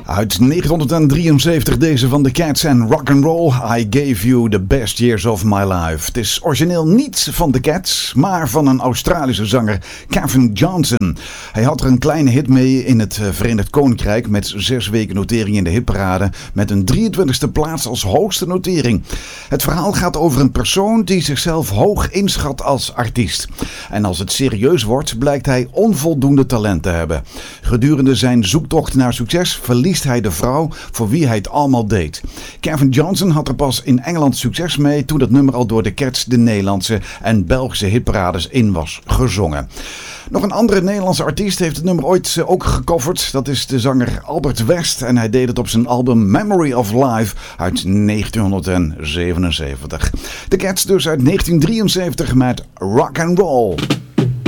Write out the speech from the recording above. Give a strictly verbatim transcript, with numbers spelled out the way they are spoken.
Uit negentien drieënzeventig deze van The Cats en Rock'n'Roll, I Gave You The Best Years of My Life. Het is origineel niet van The Cats, maar van een Australische zanger, Kevin Johnson. Hij had er een kleine hit mee in het Verenigd Koninkrijk met zes weken notering in de hitparade met een drieëntwintigste plaats als hoogste notering. Het verhaal gaat over een persoon die zichzelf hoog inschat als artiest. En als het serieus wordt, blijkt hij onvoldoende talent te hebben. Gedurende zijn zoektocht naar succes verliest hij de vrouw voor wie hij het allemaal deed. Kevin Johnson had er pas in Engeland succes mee toen dat nummer al door de Cats de Nederlandse en Belgische hitparades in was gezongen. Nog een andere Nederlandse artiest heeft het nummer ooit ook gecoverd. Dat is de zanger Albert West en hij deed het op zijn album Memory of Life uit negentien zevenenzeventig. De Cats dus uit negentien drieënzeventig met Rock'n'Roll.